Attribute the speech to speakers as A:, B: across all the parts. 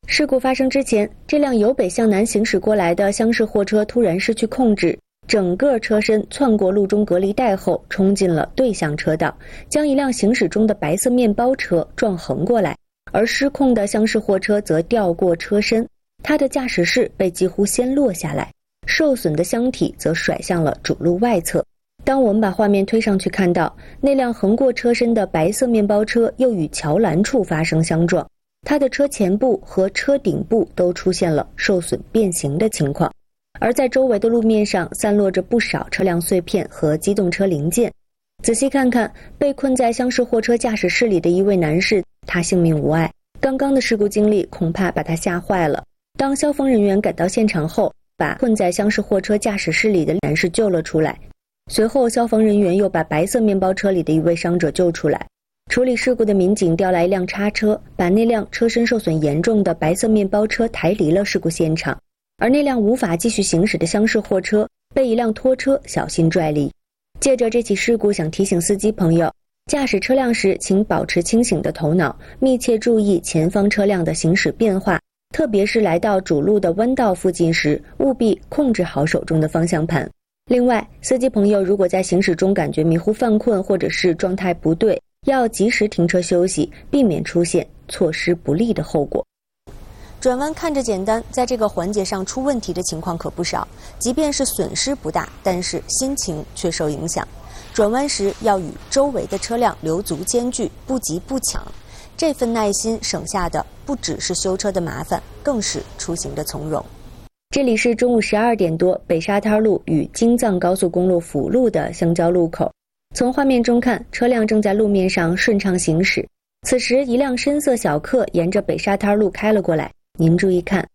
A: 事故发生之前，这辆由北向南行驶过来的厢式货车突然失去控制，整个车身窜过路中隔离带后，冲进了对向车道，将一辆行驶中的白色面包车撞横过来，而失控的厢式货车则掉过车身，它的驾驶室被几乎掀落下来，受损的箱体则甩向了主路外侧。当我们把画面推上去，看到那辆横过车身的白色面包车又与桥栏处发生相撞，它的车前部和车顶部都出现了受损变形的情况，而在周围的路面上散落着不少车辆碎片和机动车零件。仔细看看，被困在厢式货车驾驶室里的一位男士，他性命无碍。刚刚的事故经历恐怕把他吓坏了。当消防人员赶到现场后，把困在厢式货车驾驶室里的男士救了出来。随后，消防人员又把白色面包车里的一位伤者救出来。处理事故的民警调来一辆叉车，把那辆车身受损严重的白色面包车抬离了事故现场，而那辆无法继续行驶的厢式货车被一辆拖车小心拽离。借着这起事故，想提醒司机朋友，驾驶车辆时请保持清醒的头脑，密切注意前方车辆的行驶变化，特别是来到主路的弯道附近时，务必控制好手中的方向盘。另外，司机朋友如果在行驶中感觉迷糊犯困或者是状态不对，要及时停车休息，避免出现错失不利的后果。转弯看着简单，在这个环节上出问题的情况可不少，即便是损失不大，但是心情却受影响。转弯时要与周围的车辆留足间距，不急不抢。这份耐心省下的不只是修车的麻烦，更是出行的从容。这里是中午12点多，北沙滩路与京藏高速公路辅路的相交路口。从画面中看，车辆正在路面上顺畅行驶。此时，一辆深色小客沿着北沙滩路开了过来。您注意看，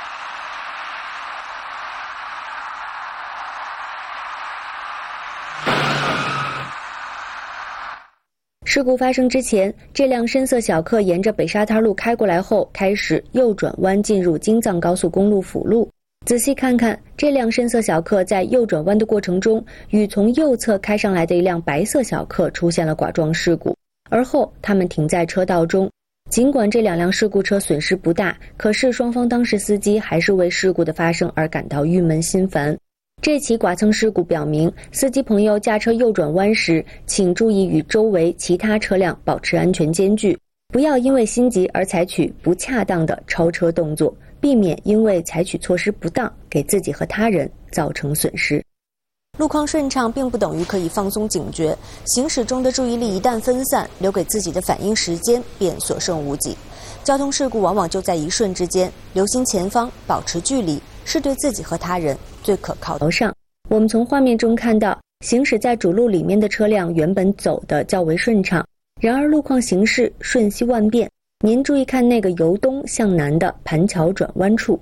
A: 事故发生之前，这辆深色小客沿着北沙滩路开过来后，开始右转弯进入京藏高速公路辅路。仔细看看，这辆深色小客在右转弯的过程中，与从右侧开上来的一辆白色小客出现了剐撞事故，而后他们停在车道中。尽管这两辆事故车损失不大，可是双方当事司机还是为事故的发生而感到郁闷心烦。这起剐蹭事故表明，司机朋友驾车右转弯时，请注意与周围其他车辆保持安全间距，不要因为心急而采取不恰当的超车动作，避免因为采取措施不当，给自己和他人造成损失。路况顺畅并不等于可以放松警觉，行驶中的注意力一旦分散，留给自己的反应时间便所剩无几。交通事故往往就在一瞬之间，留心前方，保持距离，是对自己和他人最可靠的。上，我们从画面中看到，行驶在主路里面的车辆原本走得较为顺畅，然而路况形势瞬息万变。您注意看那个由东向南的盘桥转弯处，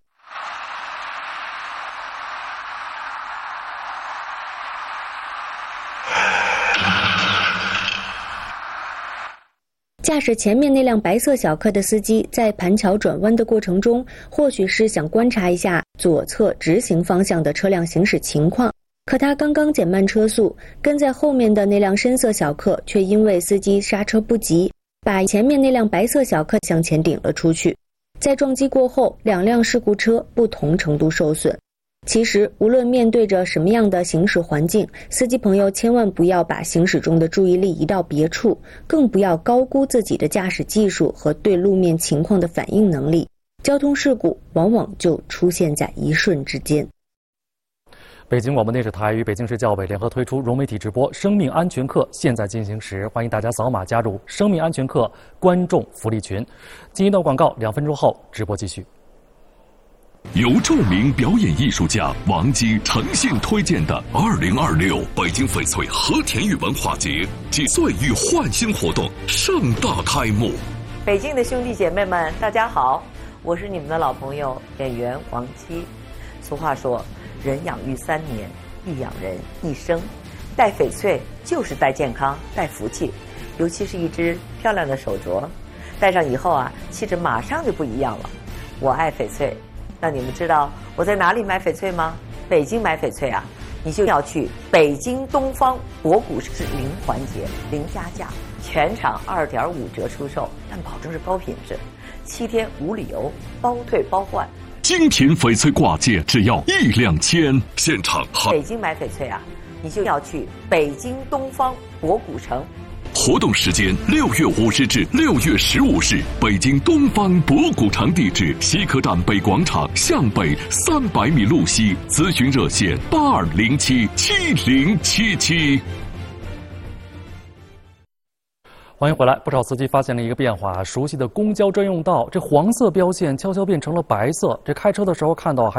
A: 驾驶前面那辆白色小客的司机在盘桥转弯的过程中，或许是想观察一下左侧直行方向的车辆行驶情况，可他刚刚减慢车速，跟在后面的那辆深色小客却因为司机刹车不及，把前面那辆白色小客向前顶了出去。在撞击过后，两辆事故车不同程度受损。其实，无论面对着什么样的行驶环境，司机朋友千万不要把行驶中的注意力移到别处，更不要高估自己的驾驶技术和对路面情况的反应能力。交通事故往往就出现在一瞬之间。
B: 北京广播电视台与北京市教委联合推出融媒体直播生命安全课现在进行时，欢迎大家扫码加入生命安全课观众福利群。进一段广告，2分钟后直播继续。
C: 由著名表演艺术家王姬诚信推荐的2026北京翡翠和田玉文化节暨岁育焕新活动盛大开幕。
D: 北京的兄弟姐妹们，大家好，我是你们的老朋友演员王姬。俗话说，人养育3年，亦养人一生。戴翡翠就是戴健康，戴福气，尤其是一只漂亮的手镯，戴上以后啊，气质马上就不一样了。我爱翡翠。那你们知道我在哪里买翡翠吗？北京买翡翠啊，你就要去北京东方博古市零环节零加价，全场2.5折出售，但保证是高品质。 7天无理由，包退包换。
C: 精品翡翠挂件只要1两千，现场
D: 北京买翡翠啊，你就要去北京东方博古城。
C: 活动时间6月5日至6月15日，北京东方博古城，地址西客站北广场向北300米路西，咨询热线82077077。
B: 欢迎回来。不少司机发现了一个变化，熟悉的公交专用道，这黄色标线悄悄变成了白色。这开车的时候看到还